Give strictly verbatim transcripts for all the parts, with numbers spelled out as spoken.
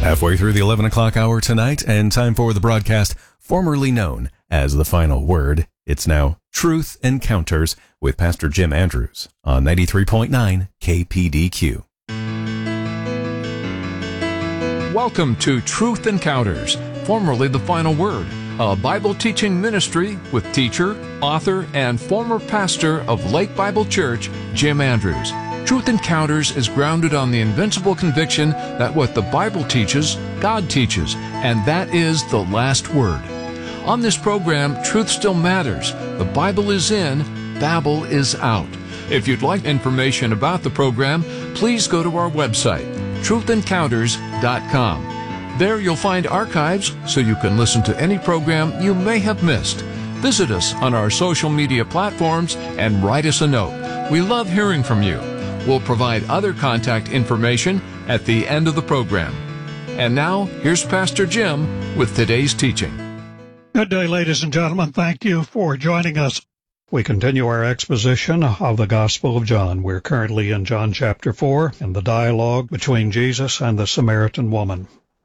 Halfway through the eleven o'clock hour tonight, and time for the broadcast formerly known as The Final Word. It's now Truth Encounters with Pastor Jim Andrews on ninety-three point nine K P D Q. Welcome to Truth Encounters, formerly The Final Word, a Bible teaching ministry with teacher, author, and former pastor of Lake Bible Church, Jim Andrews. Truth Encounters is grounded on the invincible conviction that what the Bible teaches, God teaches, and that is the last word. On this program, truth still matters. The Bible is in, Babel is out. If you'd like information about the program, please go to our website, truth encounters dot com. There you'll find archives so you can listen to any program you may have missed. Visit us on our social media platforms and write us a note. We love hearing from you. We'll provide other contact information at the end of the program. And now, here's Pastor Jim with today's teaching. Good day, ladies and gentlemen. Thank you for joining us. We continue our exposition of the Gospel of John. We're currently in John chapter four, in the dialogue between Jesus and the Samaritan woman.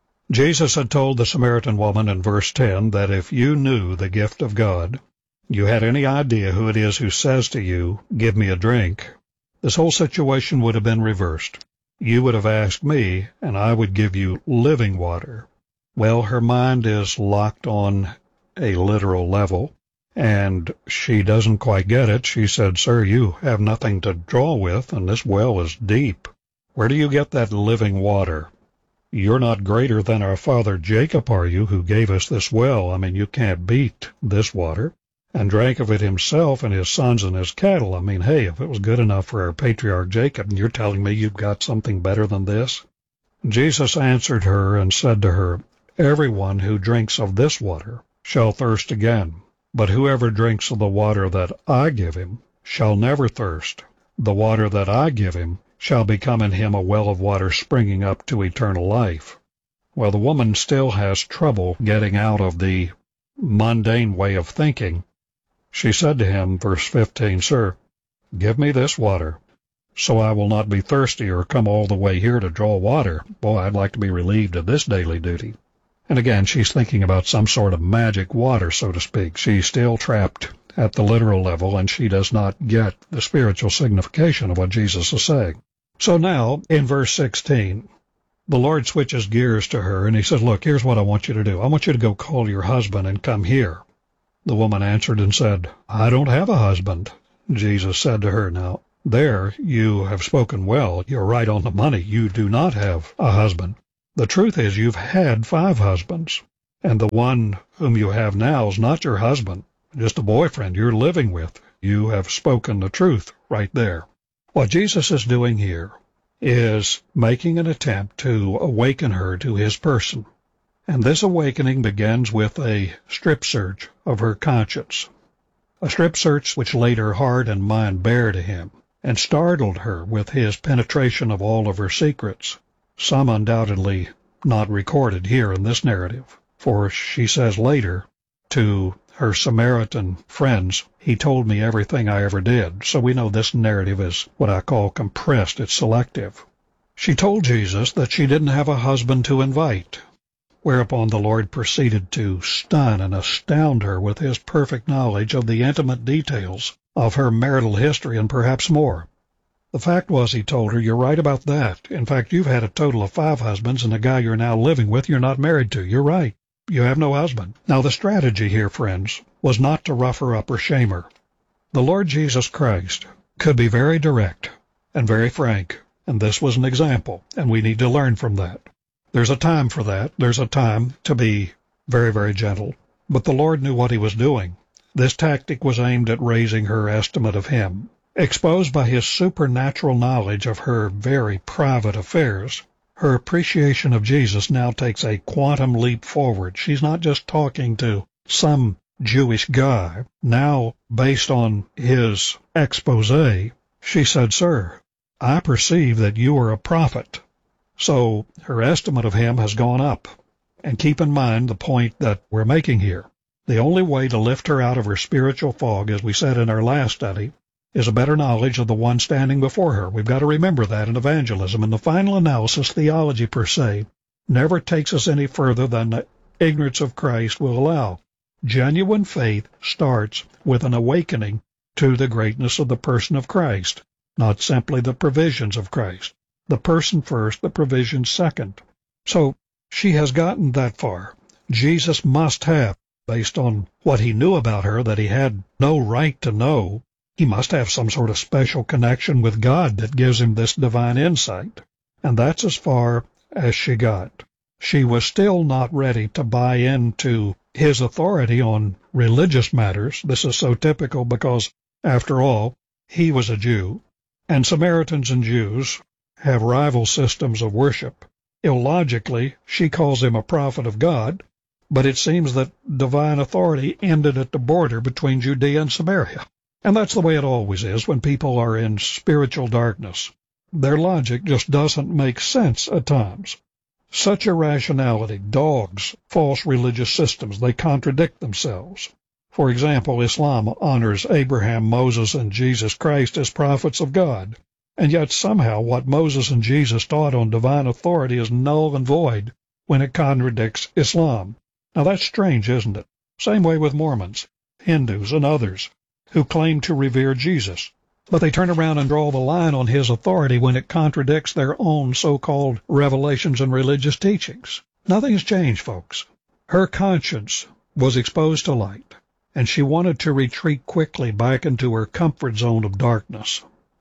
Jesus had told the Samaritan woman in verse ten that if you knew the gift of God, you had any idea who it is who says to you, "Give me a drink," this whole situation would have been reversed. You would have asked me, and I would give you living water. Well, her mind is locked on a literal level, and she doesn't quite get it. She said, "Sir, you have nothing to draw with, and this well is deep. Where do you get that living water? You're not greater than our father Jacob, are you, who gave us this well? I mean, you can't beat this water." And drank of it himself and his sons and his cattle. I mean, hey, if it was good enough for our patriarch Jacob, and you're telling me you've got something better than this? Jesus answered her and said to her, "Everyone who drinks of this water shall thirst again, but whoever drinks of the water that I give him shall never thirst. The water that I give him shall become in him a well of water springing up to eternal life." Well, the woman still has trouble getting out of the mundane way of thinking. She said to him, verse fifteen, "Sir, give me this water, so I will not be thirsty or come all the way here to draw water. Boy, I'd like to be relieved of this daily duty." And again, she's thinking about some sort of magic water, so to speak. She's still trapped at the literal level, and she does not get the spiritual signification of what Jesus is saying. So now, in verse sixteen, the Lord switches gears to her, and he says, "Look, here's what I want you to do. I want you to go call your husband and come here." The woman answered and said, "I don't have a husband." Jesus said to her, "Now, there you have spoken well. You're right on the money. You do not have a husband. The truth is you've had five husbands, and the one whom you have now is not your husband, just a boyfriend you're living with. You have spoken the truth right there." What Jesus is doing here is making an attempt to awaken her to his person. And this awakening begins with a strip search of her conscience, a strip search which laid her heart and mind bare to him, and startled her with his penetration of all of her secrets, some undoubtedly not recorded here in this narrative. For she says later to her Samaritan friends, "He told me everything I ever did." So we know this narrative is what I call compressed. It's selective. She told Jesus that she didn't have a husband to invite, whereupon the Lord proceeded to stun and astound her with his perfect knowledge of the intimate details of her marital history and perhaps more. The fact was, he told her, "You're right about that. In fact, you've had a total of five husbands, and the guy you're now living with you're not married to. You're right. You have no husband." Now, the strategy here, friends, was not to rough her up or shame her. The Lord Jesus Christ could be very direct and very frank, and this was an example, and we need to learn from that. There's a time for that. There's a time to be very, very gentle. But the Lord knew what he was doing. This tactic was aimed at raising her estimate of him. Exposed by his supernatural knowledge of her very private affairs, her appreciation of Jesus now takes a quantum leap forward. She's not just talking to some Jewish guy. Now, based on his expose, she said, "Sir, I perceive that you are a prophet." So her estimate of him has gone up. And keep in mind the point that we're making here. The only way to lift her out of her spiritual fog, as we said in our last study, is a better knowledge of the one standing before her. We've got to remember that in evangelism. In the final analysis, theology per se never takes us any further than the ignorance of Christ will allow. Genuine faith starts with an awakening to the greatness of the person of Christ, not simply the provisions of Christ. The person first, the provision second. So she has gotten that far. Jesus must have, based on what he knew about her that he had no right to know, he must have some sort of special connection with God that gives him this divine insight. And that's as far as she got. She was still not ready to buy into his authority on religious matters. This is so typical because, after all, he was a Jew, and Samaritans and Jews have rival systems of worship. Illogically, she calls him a prophet of God, but it seems that divine authority ended at the border between Judea and Samaria. And that's the way it always is when people are in spiritual darkness. Their logic just doesn't make sense at times. Such irrationality dogs false religious systems. They contradict themselves. For example, Islam honors Abraham, Moses, and Jesus Christ as prophets of God, and yet somehow what Moses and Jesus taught on divine authority is null and void when it contradicts Islam. Now that's strange, isn't it? Same way with Mormons, Hindus, and others who claim to revere Jesus, but they turn around and draw the line on his authority when it contradicts their own so-called revelations and religious teachings. Nothing's changed, folks. Her conscience was exposed to light, and she wanted to retreat quickly back into her comfort zone of darkness.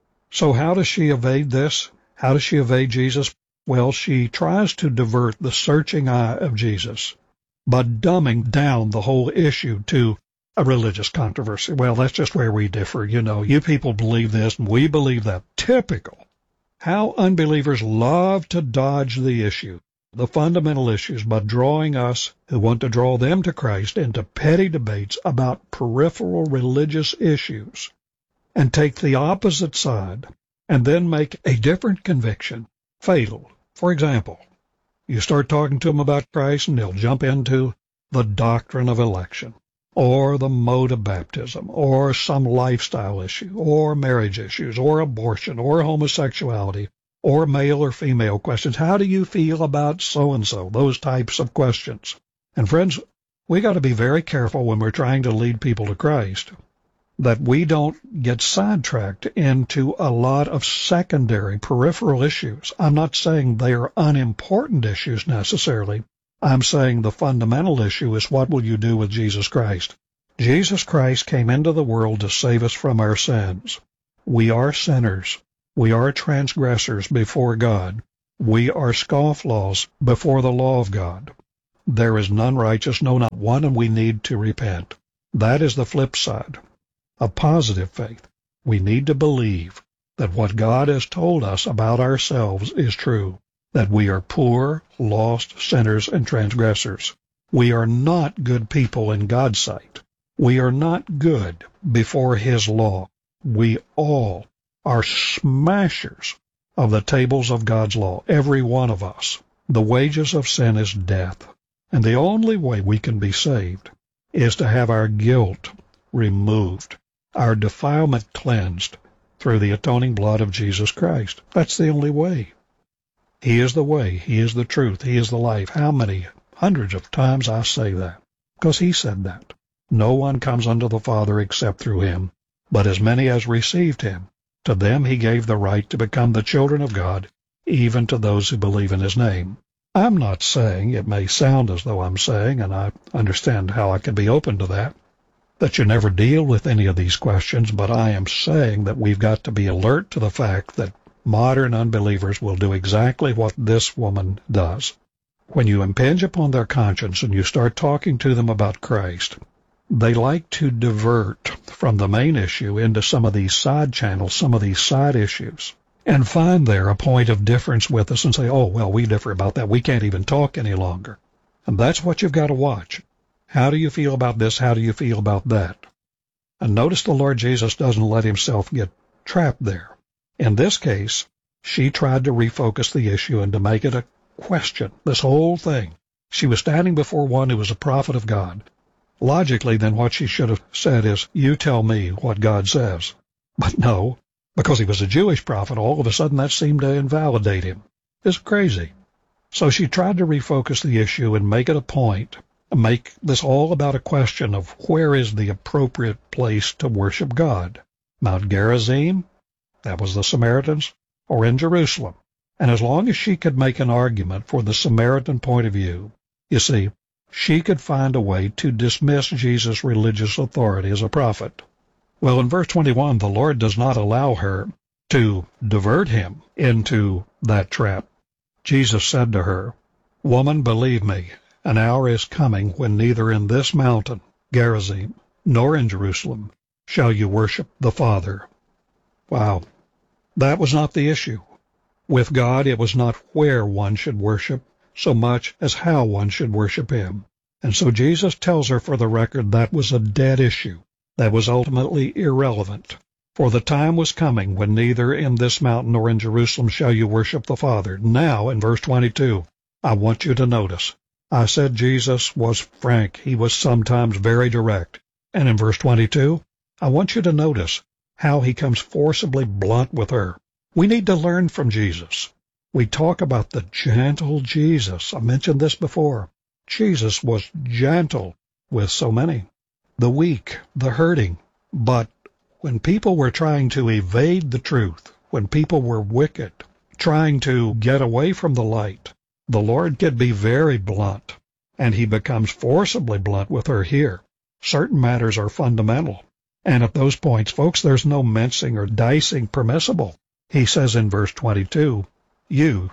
So how does she evade this? How does she evade Jesus? Well, she tries to divert the searching eye of Jesus by dumbing down the whole issue to a religious controversy. Well, that's just where we differ. You know, you people believe this and we believe that. Typical. How unbelievers love to dodge the issue, the fundamental issues, by drawing us, who want to draw them to Christ, into petty debates about peripheral religious issues, and take the opposite side and then make a different conviction fatal. For example, you start talking to them about Christ and they'll jump into the doctrine of election, or the mode of baptism, or some lifestyle issue, or marriage issues, or abortion, or homosexuality, or male or female questions. How do you feel about so-and-so? Those types of questions. And friends, we got to be very careful when we're trying to lead people to Christ, that we don't get sidetracked into a lot of secondary peripheral issues. I'm not saying they are unimportant issues necessarily. I'm saying the fundamental issue is, what will you do with Jesus Christ? Jesus Christ came into the world to save us from our sins. We are sinners. We are transgressors before God. We are scofflaws before the law of God. There is none righteous, no, not one, and we need to repent. That is the flip side of positive faith. We need to believe that what God has told us about ourselves is true, that we are poor, lost sinners and transgressors. We are not good people in God's sight. We are not good before His law. We all are smashers of the tables of God's law, every one of us. The wages of sin is death, and the only way we can be saved is to have our guilt removed, our defilement cleansed through the atoning blood of Jesus Christ. That's the only way. He is the way. He is the truth. He is the life. How many hundreds of times I say that? Because He said that. No one comes unto the Father except through Him, but as many as received Him, to them He gave the right to become the children of God, even to those who believe in His name. I'm not saying, it may sound as though I'm saying, and I understand how I can be open to that, that you never deal with any of these questions, but I am saying that we've got to be alert to the fact that modern unbelievers will do exactly what this woman does. When you impinge upon their conscience and you start talking to them about Christ, they like to divert from the main issue into some of these side channels, some of these side issues, and find there a point of difference with us and say, oh, well, we differ about that. We can't even talk any longer. And that's what you've got to watch. How do you feel about this? How do you feel about that? And notice the Lord Jesus doesn't let Himself get trapped there. In this case, she tried to refocus the issue and to make it a question, this whole thing. She was standing before one who was a prophet of God. Logically, then what she should have said is, you tell me what God says. But no, because he was a Jewish prophet, all of a sudden that seemed to invalidate him. It's crazy. So she tried to refocus the issue and make it a point, make this all about a question of where is the appropriate place to worship God. Mount Gerizim, that was the Samaritans, or in Jerusalem. And as long as she could make an argument for the Samaritan point of view, you see, she could find a way to dismiss Jesus' religious authority as a prophet. Well, in verse twenty-one, the Lord does not allow her to divert him into that trap. Jesus said to her, "Woman, believe me, an hour is coming when neither in this mountain, Gerizim, nor in Jerusalem shall you worship the Father." Wow. That was not the issue. With God, it was not where one should worship so much as how one should worship him. And so Jesus tells her for the record that was a dead issue. That was ultimately irrelevant. For the time was coming when neither in this mountain nor in Jerusalem shall you worship the Father. Now, in verse twenty-two, I want you to notice. I said Jesus was frank. He was sometimes very direct. And in verse twenty-two, I want you to notice how he comes forcibly blunt with her. We need to learn from Jesus. We talk about the gentle Jesus. I mentioned this before. Jesus was gentle with so many. The weak, the hurting. But when people were trying to evade the truth, when people were wicked, trying to get away from the light, the Lord could be very blunt, and he becomes forcibly blunt with her here. Certain matters are fundamental, and at those points, folks, there's no mincing or dicing permissible. He says in verse twenty-two, you,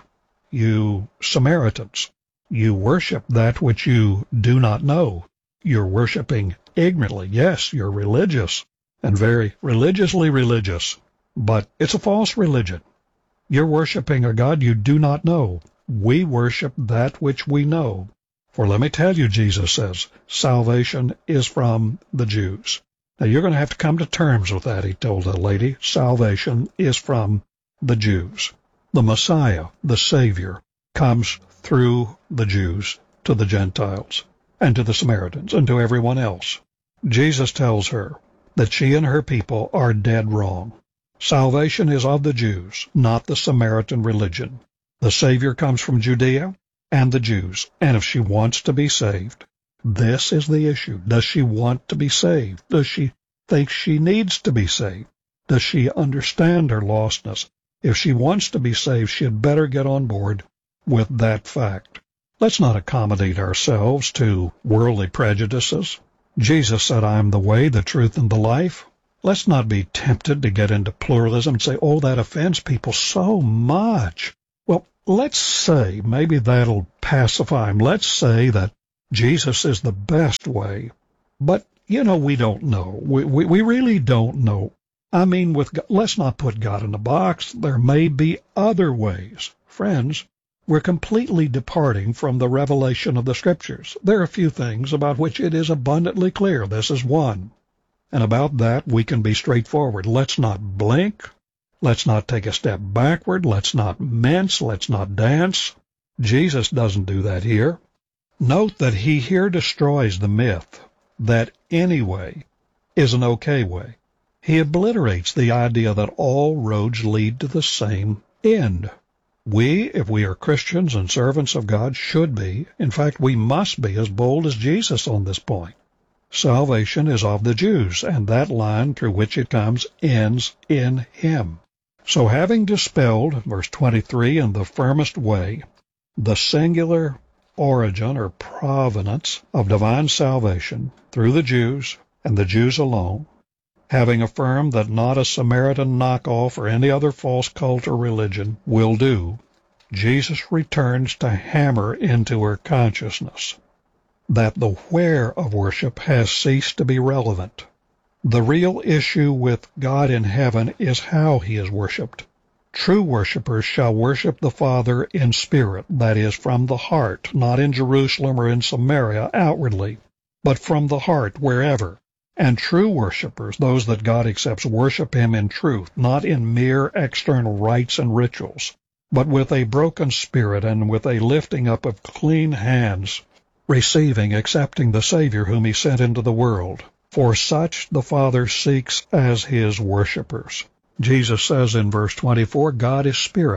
you Samaritans, you worship that which you do not know. You're worshiping ignorantly. Yes, you're religious, and very religiously religious, but it's a false religion. You're worshiping a God you do not know. We worship that which we know. For let me tell you, Jesus says, salvation is from the Jews. Now you're going to have to come to terms with that, he told the lady. Salvation is from the Jews. The Messiah, the Savior, comes through the Jews to the Gentiles and to the Samaritans and to everyone else. Jesus tells her that she and her people are dead wrong. Salvation is of the Jews, not the Samaritan religion. The Savior comes from Judea and the Jews, and if she wants to be saved, this is the issue. Does she want to be saved? Does she think she needs to be saved? Does she understand her lostness? If she wants to be saved, she had better get on board with that fact. Let's not accommodate ourselves to worldly prejudices. Jesus said, I am the way, the truth, and the life. Let's not be tempted to get into pluralism and say, oh, that offends people so much. Well, let's say, maybe that'll pacify them. Let's say that Jesus is the best way. But, you know, we don't know. We, we, we really don't know. I mean, with God, let's not put God in a box. There may be other ways. Friends, we're completely departing from the revelation of the Scriptures. There are a few things about which it is abundantly clear. This is one. And about that, we can be straightforward. Let's not blink. Let's not take a step backward. Let's not mince. Let's not dance. Jesus doesn't do that here. Note that he here destroys the myth that any way is an okay way. He obliterates the idea that all roads lead to the same end. We, if we are Christians and servants of God, should be, in fact, we must be as bold as Jesus on this point. Salvation is of the Jews, and that line through which it comes ends in him. So having dispelled, verse twenty-three, in the firmest way, the singular origin or provenance of divine salvation through the Jews and the Jews alone, having affirmed that not a Samaritan knockoff or any other false cult or religion will do, Jesus returns to hammer into her consciousness that the where of worship has ceased to be relevant. The real issue with God in heaven is how he is worshipped. True worshipers shall worship the Father in spirit, that is, from the heart, not in Jerusalem or in Samaria outwardly, but from the heart wherever. And true worshipers, those that God accepts, worship him in truth, not in mere external rites and rituals, but with a broken spirit and with a lifting up of clean hands, receiving, accepting the Savior whom he sent into the world. For such the Father seeks as his worshipers. Jesus says in verse twenty-four, God is spirit,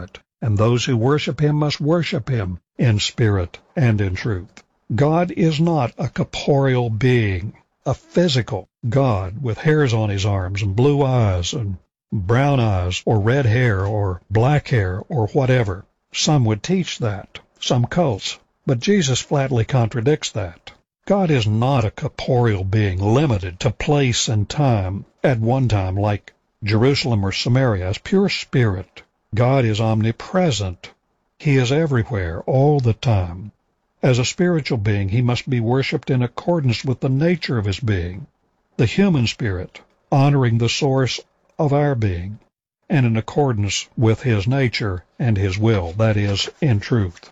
and those who worship him must worship him in spirit and in truth. God is not a corporeal being, a physical God with hairs on his arms and blue eyes and brown eyes or red hair or black hair or whatever. Some would teach that, some cults, but Jesus flatly contradicts that. God is not a corporeal being limited to place and time at one time like Jerusalem or Samaria as pure spirit. God is omnipresent. He is everywhere, all the time. As a spiritual being, he must be worshipped in accordance with the nature of his being, the human spirit, honoring the source of our being, and in accordance with his nature and his will, that is, in truth.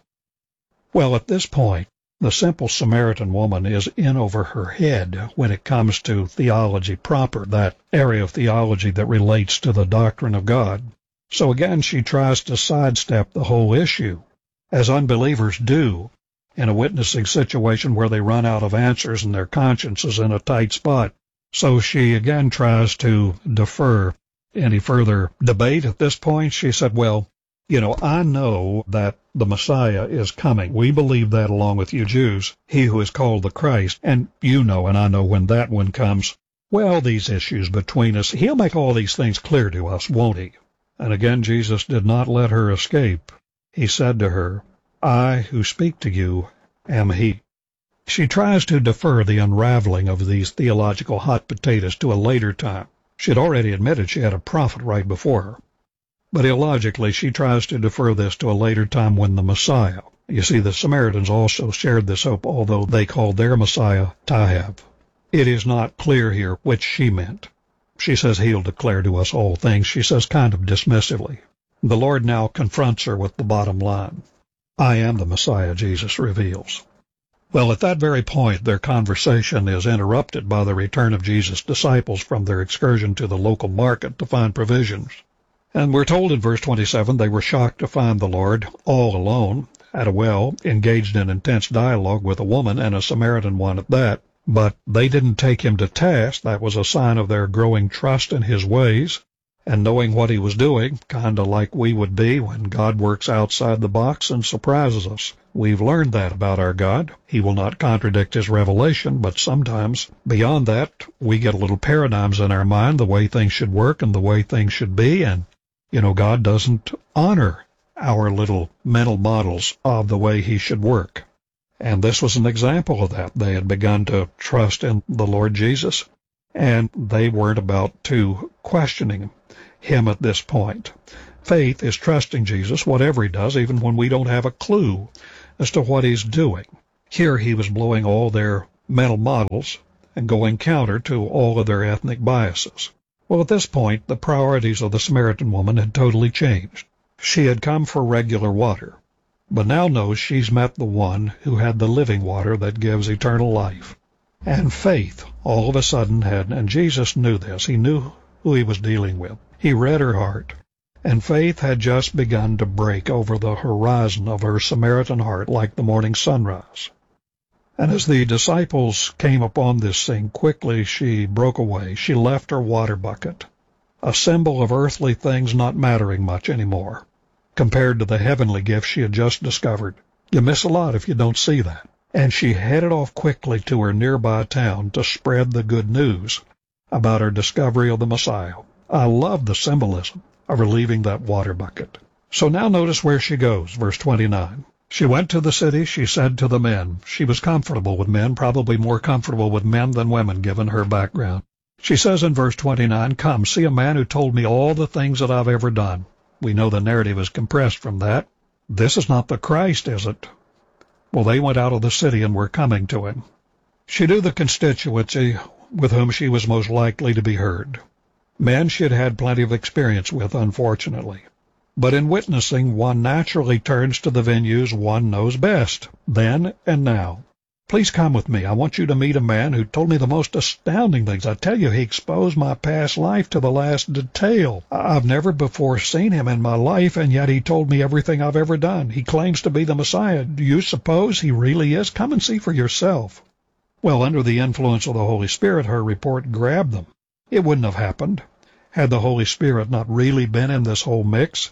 Well, at this point, the simple Samaritan woman is in over her head when it comes to theology proper, that area of theology that relates to the doctrine of God. So again, she tries to sidestep the whole issue, as unbelievers do in a witnessing situation where they run out of answers and their conscience is in a tight spot. So she again tries to defer any further debate. At this point, she said, well, you know, I know that the Messiah is coming. We believe that along with you Jews, he who is called the Christ. And you know, and I know when that one comes, well, these issues between us, he'll make all these things clear to us, won't he? And again, Jesus did not let her escape. He said to her, I who speak to you am he. She tries to defer the unraveling of these theological hot potatoes to a later time. She had already admitted she had a prophet right before her. But illogically, she tries to defer this to a later time when the Messiah. You see, the Samaritans also shared this hope, although they called their Messiah Tahav. It is not clear here which she meant. She says he'll declare to us all things, she says kind of dismissively. The Lord now confronts her with the bottom line. I am the Messiah, Jesus reveals. Well, at that very point, their conversation is interrupted by the return of Jesus' disciples from their excursion to the local market to find provisions. And we're told in verse twenty-seven they were shocked to find the Lord all alone at a well, engaged in intense dialogue with a woman, and a Samaritan one at that. But they didn't take him to task. That was a sign of their growing trust in his ways and knowing what he was doing, kind of like we would be when God works outside the box and surprises us. We've learned that about our God. He will not contradict his revelation, but sometimes beyond that, we get a little paradigms in our mind, the way things should work and the way things should be, and you know, God doesn't honor our little mental models of the way he should work. And this was an example of that. They had begun to trust in the Lord Jesus, and they weren't about to questioning him at this point. Faith is trusting Jesus, whatever he does, even when we don't have a clue as to what he's doing. Here he was blowing all their mental models and going counter to all of their ethnic biases. Well, at this point, the priorities of the Samaritan woman had totally changed. She had come for regular water, but now knows she's met the one who had the living water that gives eternal life. And faith, all of a sudden, had, and Jesus knew this, he knew who he was dealing with. He read her heart, and faith had just begun to break over the horizon of her Samaritan heart like the morning sunrise. And as the disciples came upon this scene, quickly she broke away. She left her water bucket, a symbol of earthly things not mattering much anymore, compared to the heavenly gift she had just discovered. You miss a lot if you don't see that. And she headed off quickly to her nearby town to spread the good news about her discovery of the Messiah. I love the symbolism of her leaving that water bucket. So now notice where she goes, verse twenty-nine. She went to the city, she said to the men. She was comfortable with men, probably more comfortable with men than women, given her background. She says in verse twenty-nine, come, see a man who told me all the things that I've ever done. We know the narrative is compressed from that. This is not the Christ, is it? Well, they went out of the city and were coming to him. She knew the constituency with whom she was most likely to be heard. Men she had had plenty of experience with, unfortunately. But in witnessing, one naturally turns to the venues one knows best, then and now. Please come with me. I want you to meet a man who told me the most astounding things. I tell you, he exposed my past life to the last detail. I've never before seen him in my life, and yet he told me everything I've ever done. He claims to be the Messiah. Do you suppose he really is? Come and see for yourself. Well, under the influence of the Holy Spirit, her report grabbed them. It wouldn't have happened had the Holy Spirit not really been in this whole mix.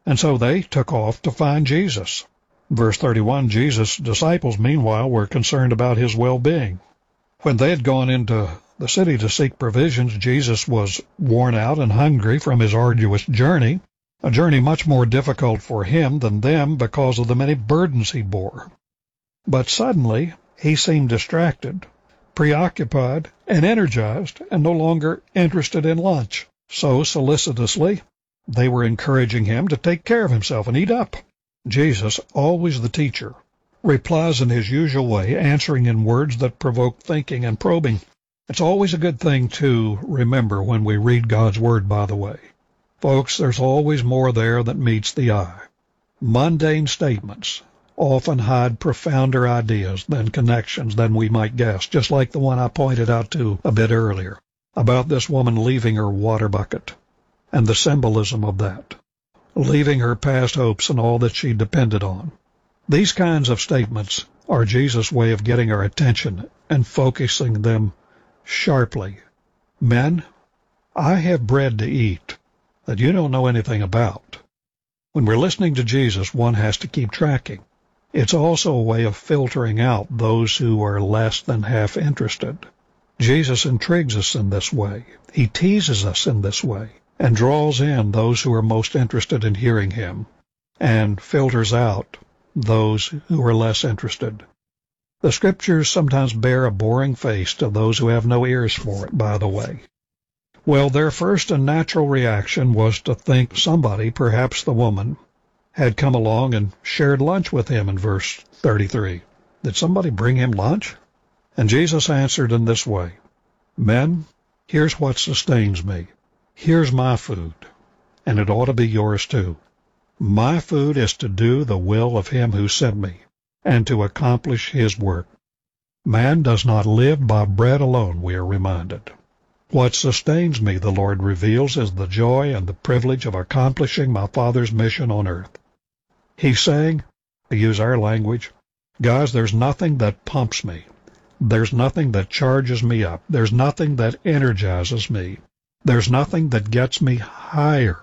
And so they took off to find Jesus. Verse thirty-one, Jesus' disciples, meanwhile, were concerned about his well-being. When they had gone into the city to seek provisions, Jesus was worn out and hungry from his arduous journey, a journey much more difficult for him than them because of the many burdens he bore. But suddenly he seemed distracted, preoccupied, and energized, and no longer interested in lunch. So, solicitously, they were encouraging him to take care of himself and eat up. Jesus, always the teacher, replies in his usual way, answering in words that provoke thinking and probing. It's always a good thing to remember when we read God's Word, by the way. Folks, there's always more there that meets the eye. Mundane statements often hide profounder ideas than connections than we might guess, just like the one I pointed out to a bit earlier, about this woman leaving her water bucket, and the symbolism of that, leaving her past hopes and all that she depended on. These kinds of statements are Jesus' way of getting our attention and focusing them sharply. Men, I have bread to eat that you don't know anything about. When we're listening to Jesus, one has to keep tracking. It's also a way of filtering out those who are less than half interested. Jesus intrigues us in this way. He teases us in this way and draws in those who are most interested in hearing him and filters out those who are less interested. The Scriptures sometimes bear a boring face to those who have no ears for it, by the way. Well, their first and natural reaction was to think somebody, perhaps the woman, had come along and shared lunch with him in verse thirty-three. Did somebody bring him lunch? And Jesus answered in this way, Men, here's what sustains me. Here's my food, and it ought to be yours too. My food is to do the will of him who sent me, and to accomplish his work. Man does not live by bread alone, we are reminded. What sustains me, the Lord reveals, is the joy and the privilege of accomplishing my Father's mission on earth. He's saying, to use our language, guys, there's nothing that pumps me. There's nothing that charges me up. There's nothing that energizes me. There's nothing that gets me higher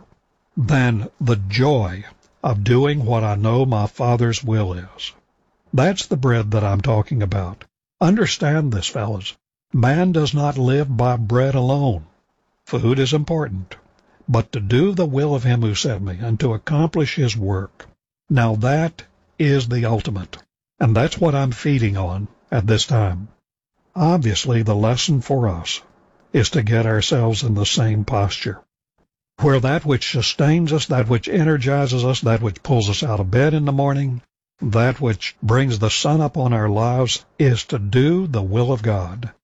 than the joy of doing what I know my Father's will is. That's the bread that I'm talking about. Understand this, fellas. Man does not live by bread alone. Food is important, but to do the will of him who sent me and to accomplish his work, now that is the ultimate, and that's what I'm feeding on at this time. Obviously, the lesson for us is to get ourselves in the same posture, where that which sustains us, that which energizes us, that which pulls us out of bed in the morning, that which brings the sun up on our lives is to do the will of God